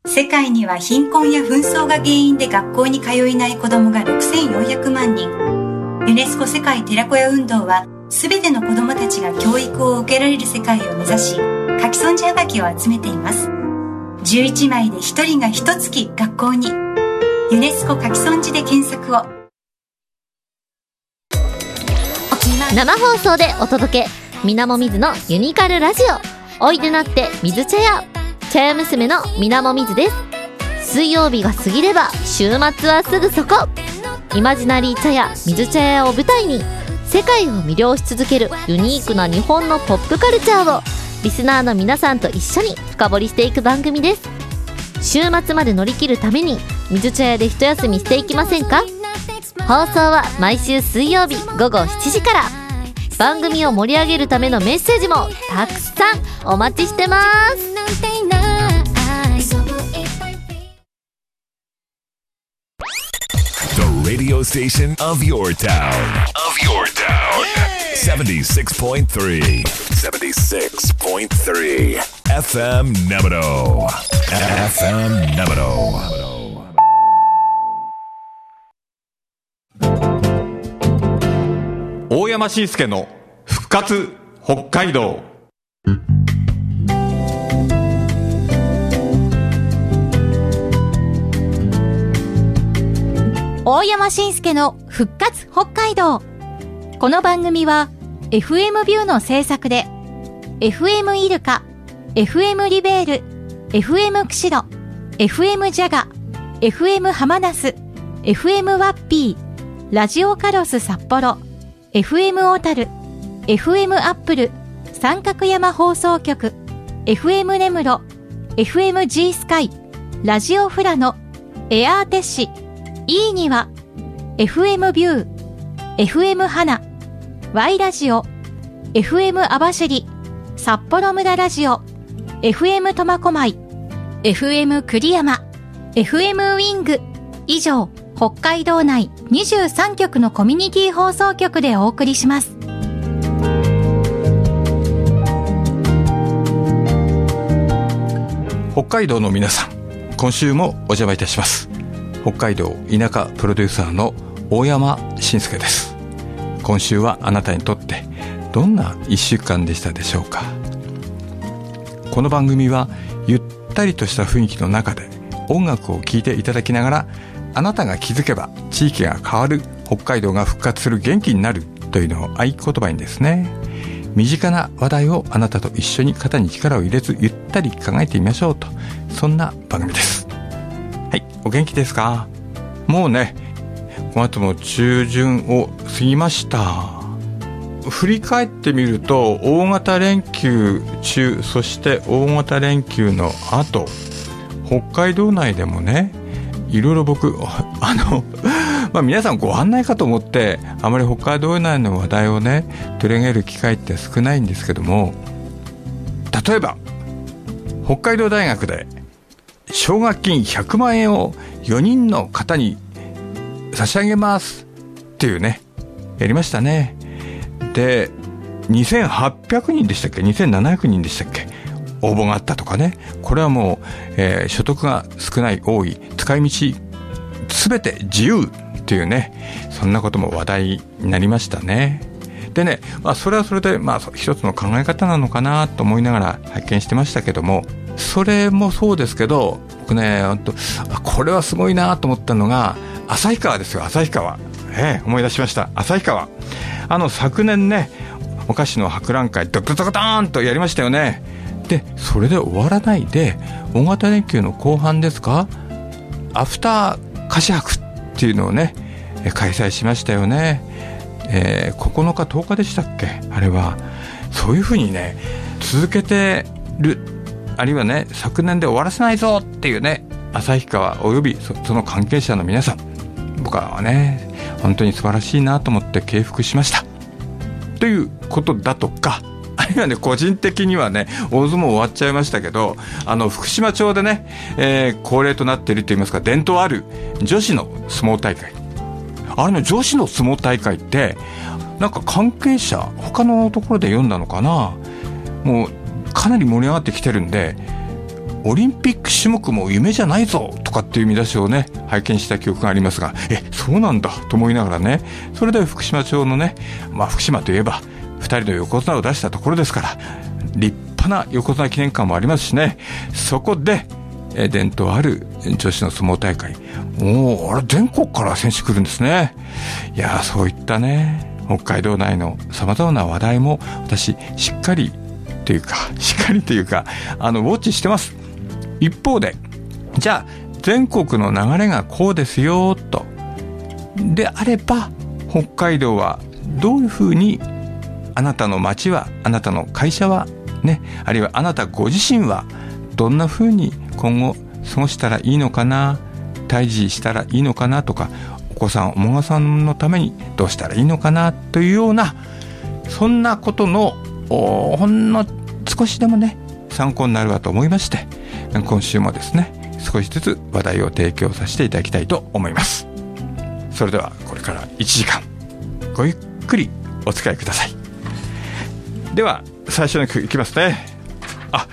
世界には貧困や紛争が原因で学校に通えない子どもが6400万人。ユネスコ世界寺子屋運動は、すべての子どもたちが教育を受けられる世界を目指し、書き損じはがきを集めています。11枚で1人が1月学校に。ユネスコ書き損じで検索を。 生放送でお届け、みなもみずのユニカルラジオ。おいでなって水茶屋、茶屋娘のみなもみずです。水曜日が過ぎれば週末はすぐそこ。イマジナリー茶屋、水茶屋を舞台に世界を魅了し続けるユニークな日本のポップカルチャーをリスナーの皆さんと一緒に深掘りしていく番組です。週末まで乗り切るために水茶屋で一休みしていきませんか？放送は毎週水曜日午後7時から。番組を盛り上げるためのメッセージもたくさんお待ちしてます。 The radio station of your town. Of your town. 76.3. 76.3. FM Nebedo. FM Nebedo. 大山慎介の復活北海道。 大山慎介の復活北海道。この番組は FM ビューの制作で FM イルカ、FM リベール、FM 釧路、FM ジャガ、FM ハマナス、FM ワッピー、ラジオカロス札幌、FM 小樽、FM アップル、三角山放送局、FM 根室、FM G スカイ、ラジオフラノ、エアーテッシ、いいには、FM ビュー、FM 花、Y ラジオ、FM 網走、札幌村ラジオ、FM 苫小牧、FM 栗山、FM ウィング、以上、北海道内23局のコミュニティ放送局でお送りします。 北海道の皆さん、今週もお邪魔いたします。北海道田舎プロデューサーの大山慎介です。今週はあなたにとってどんな1週間でしたでしょうか。この番組はゆったりとした雰囲気の中で音楽を聴いていただきながら、あなたが気づけば地域が変わる、北海道が復活する、元気になるというのを合言葉にですね、身近な話題をあなたと一緒に肩に力を入れずゆったり考えてみましょうと、そんな番組です。はい、お元気ですか？もうね、この後も中旬を過ぎました。振り返ってみると、大型連休中、そして大型連休の後、北海道内でもね、いろいろ僕皆さんご案内かと思ってあまり北海道内の話題をね取り上げる機会って少ないんですけども、例えば北海道大学で奨学金100万円を4人の方に差し上げますっていうね、やりましたね。で、2800人でしたっけ、2700人でしたっけ、応募があったとかね。これはもう、所得が少ない多い、使い道すべて自由っていうね、そんなことも話題になりましたね。でね、それはそれで一つの考え方なのかなと思いながら拝見してましたけども、それもそうですけど、僕ね、これはすごいなと思ったのが旭川ですよ。旭川、思い出しました。旭川、昨年ね、お菓子の博覧会ドクドクドーンとやりましたよね。で、それで終わらないで、大型連休の後半ですか、アフター菓子博っていうのをね、開催しましたよね。9日10日でしたっけ、あれは。そういうふうにね、続けてる、あるいはね、昨年で終わらせないぞっていうね、旭川および その関係者の皆さん、僕はね本当に素晴らしいなと思って敬服しましたということだとか、あるいはね、個人的にはね、大相撲終わっちゃいましたけど、福島町でね、恒例となっているといいますか、伝統ある女子の相撲大会、あれの女子の相撲大会ってなんか関係者他のところで読んだのかな、もうかなり盛り上がってきてるんで、 オリンピック種目も夢じゃないぞとかっていう見出しをね拝見した記憶がありますが、そうなんだと思いながらね、それで福島町のね、福島といえば2人の横綱を出したところですから、立派な横綱記念館もありますしね、そこで伝統ある女子の相撲大会、あれ全国から選手来るんですね。いや、そういったね北海道内の様々な話題も私しっかりというかウォッチしてます。一方で、じゃあ全国の流れがこうですよとであれば、北海道はどういうふうに、あなたの町は、あなたの会社はね、あるいはあなたご自身はどんなふうに今後過ごしたらいいのかな、退治したらいいのかなとか、お子さんお孫さんのためにどうしたらいいのかなというような、そんなことのほんの少しでもね参考になるかと思いまして、今週もですね少しずつ話題を提供させていただきたいと思います。それではこれから1時間ごゆっくりお使いください。では最初の曲いきますね。